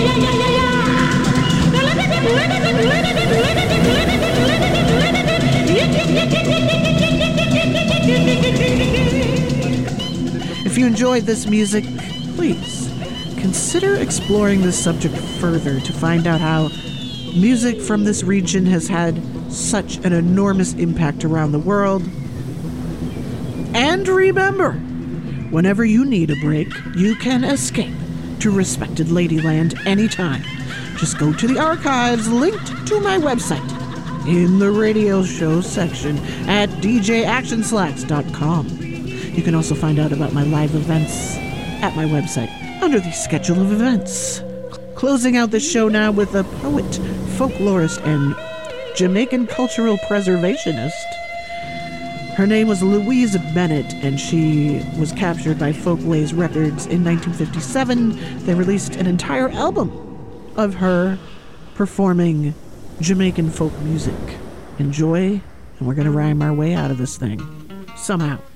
If you enjoyed this music, please consider exploring this subject further to find out how music from this region has had such an enormous impact around the world. And remember, whenever you need a break, you can escape to Respected Ladyland anytime. Just go to the archives linked to my website in the radio show section at djactionslacks.com. You can also find out about my live events at my website under the schedule of events. Closing out the show now with a poet, folklorist, and Jamaican cultural preservationist. Her name was Louise Bennett, and she was captured by Folkways Records in 1957. They released an entire album of her performing Jamaican folk music. Enjoy, and we're going to rhyme our way out of this thing. Somehow.